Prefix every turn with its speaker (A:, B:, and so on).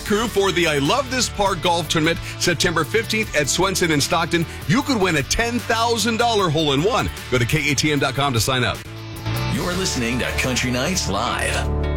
A: crew for the I Love This Park Golf Tournament, September 15th at Swenson in Stockton. You could win a $10,000 hole-in-one. Go to KATM.com to sign up.
B: You're listening to Country Nights Live.